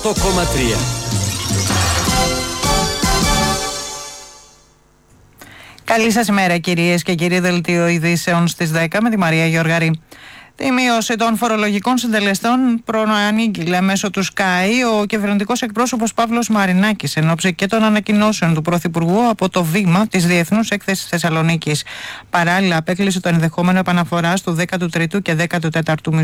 8,3. Καλή σας ημέρα κυρίες και κύριοι, δελτίο ειδήσεων στις 10 με τη Μαρία Γεωργαρή. Τη μείωση των φορολογικών συντελεστών προανήγγειλε μέσω του ΣΚΑΙ ο κυβερνητικός εκπρόσωπος Παύλος Μαρινάκης εν ώψη και των ανακοινώσεων του Πρωθυπουργού από το βήμα της Διεθνούς Έκθεσης Θεσσαλονίκης. Παράλληλα, απέκλεισε το ενδεχόμενο επαναφοράς του 13ου και 14ου